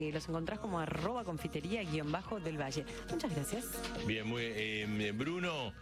Los encontrás como @confitería_del Valle. Muchas gracias. Bien, muy Bruno,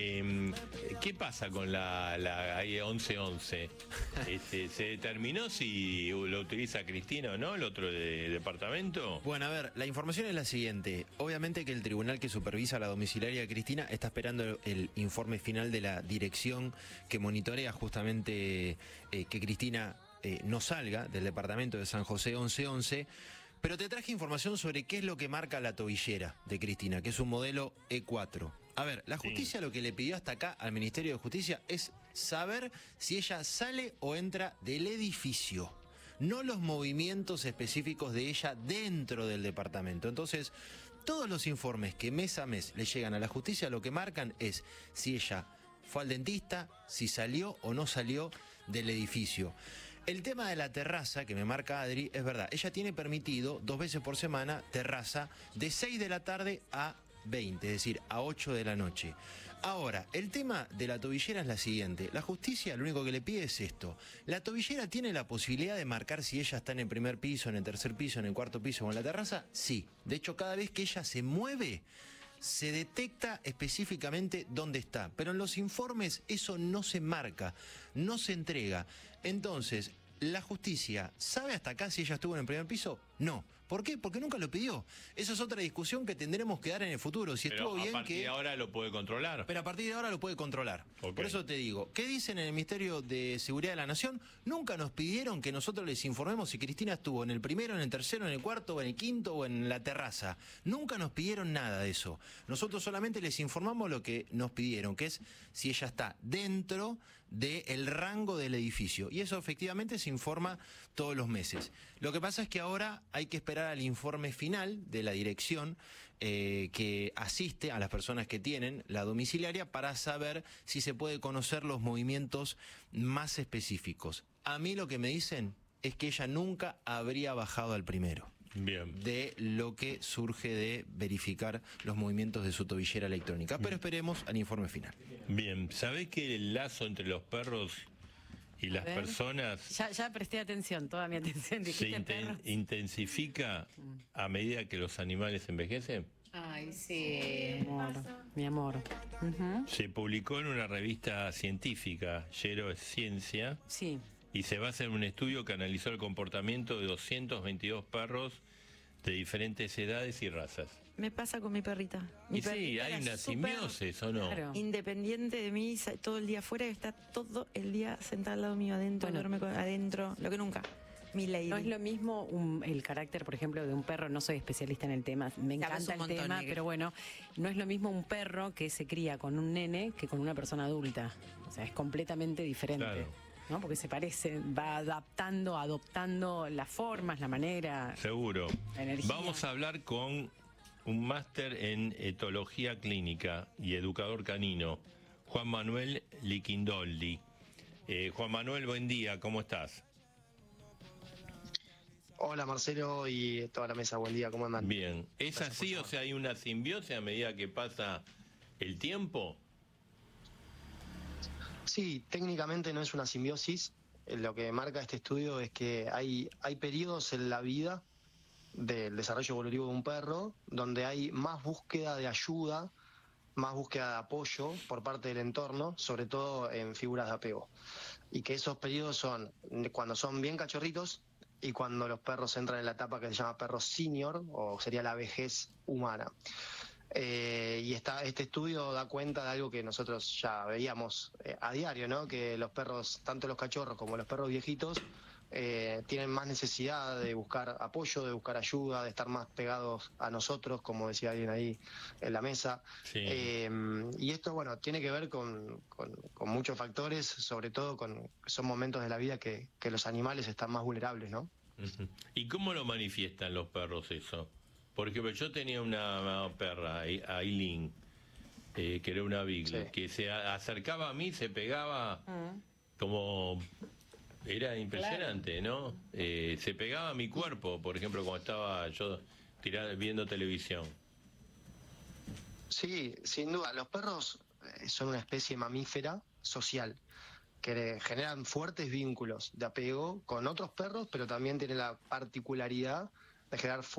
¿qué pasa con la ahí 1111? ¿Se determinó si lo utiliza Cristina o no, el otro departamento? Bueno, a ver, la información es la siguiente. Obviamente que el tribunal que supervisa la domiciliaria de Cristina está esperando el informe final de la dirección que monitorea justamente que Cristina no salga del departamento de San José 1111. Pero te traje información sobre qué es lo que marca la tobillera de Cristina, que es un modelo E4. A ver, la justicia lo que le pidió hasta acá al Ministerio de Justicia es saber si ella sale o entra del edificio, no los movimientos específicos de ella dentro del departamento. Entonces, todos los informes que mes a mes le llegan a la justicia lo que marcan es si ella fue al dentista, si salió o no salió del edificio. El tema de la terraza que me marca Adri, es verdad, ella tiene permitido 2 veces por semana terraza de 6 de la tarde a 20, es decir, a 8 de la noche. Ahora, el tema de la tobillera es la siguiente. La justicia lo único que le pide es esto. ¿La tobillera tiene la posibilidad de marcar si ella está en el primer piso, en el tercer piso, en el cuarto piso o en la terraza? Sí. De hecho, cada vez que ella se mueve, se detecta específicamente dónde está, pero en los informes eso no se marca, no se entrega. Entonces, ¿la justicia sabe hasta acá si ella estuvo en el primer piso? No. ¿Por qué? Porque nunca lo pidió. Esa es otra discusión que tendremos que dar en el futuro. Si pero estuvo bien, a partir de ahora lo puede controlar. Pero a partir de ahora lo puede controlar. Okay. Por eso te digo, ¿qué dicen en el Ministerio de Seguridad de la Nación? Nunca nos pidieron que nosotros les informemos si Cristina estuvo en el primero, en el tercero, en el cuarto, en el quinto o en la terraza. Nunca nos pidieron nada de eso. Nosotros solamente les informamos lo que nos pidieron, que es si ella está dentro del rango del edificio. Y eso efectivamente se informa todos los meses. Lo que pasa es que ahora hay que esperar al informe final de la dirección que asiste a las personas que tienen la domiciliaria para saber si se puede conocer los movimientos más específicos. A mí lo que me dicen es que ella nunca habría bajado al primero. Bien. De lo que surge de verificar los movimientos de su tobillera electrónica. Pero esperemos al informe final. Bien, ¿sabés que el lazo entre los perros y las personas ya presté atención, toda mi atención. se intensifica a medida que los animales envejecen? Ay, sí. Mi amor. Se publicó en una revista científica, Gero Ciencia, Sí. y se basa en un estudio que analizó el comportamiento de 222 perros de diferentes edades y razas. Me pasa con mi perrita. Y sí, hay una simbiosis, ¿o no? Claro. Independiente de mí, todo el día afuera, está todo el día sentada al lado mío adentro, duerme adentro, lo que nunca. Mi lady. No es lo mismo el carácter, por ejemplo, de un perro, no soy especialista en el tema, me encanta el tema, pero bueno, no es lo mismo un perro que se cría con un nene que con una persona adulta. O sea, es completamente diferente. Claro. ¿No? Porque se parece, va adoptando las formas, la manera. Seguro. La energía. Vamos a hablar con un máster en etología clínica y educador canino, Juan Manuel Liquindoldi. Juan Manuel, buen día, ¿cómo estás? Hola Marcelo y toda la mesa, buen día, ¿cómo andan? Bien, ¿es así? O sea, ¿hay una simbiosis a medida que pasa el tiempo? Sí, técnicamente no es una simbiosis. Lo que marca este estudio es que hay periodos en la vida del desarrollo evolutivo de un perro donde hay más búsqueda de ayuda, más búsqueda de apoyo por parte del entorno, sobre todo en figuras de apego. Y que esos periodos son cuando son bien cachorritos y cuando los perros entran en la etapa que se llama perro senior, o sería la vejez humana. Y este estudio da cuenta de algo que nosotros ya veíamos a diario, ¿no? Que los perros, tanto los cachorros como los perros viejitos, tienen más necesidad de buscar apoyo, de buscar ayuda, de estar más pegados a nosotros, como decía alguien ahí en la mesa. Sí. Y esto, bueno, tiene que ver con muchos factores, sobre todo son momentos de la vida que los animales están más vulnerables, ¿no? ¿Y cómo lo manifiestan los perros eso? Por ejemplo, yo tenía una perra, Aileen, que era una beagle, que se acercaba a mí, se pegaba como... Era impresionante, ¿no? Se pegaba a mi cuerpo, por ejemplo, cuando estaba yo viendo televisión. Sí, sin duda. Los perros son una especie mamífera social que generan fuertes vínculos de apego con otros perros, pero también tienen la particularidad de generar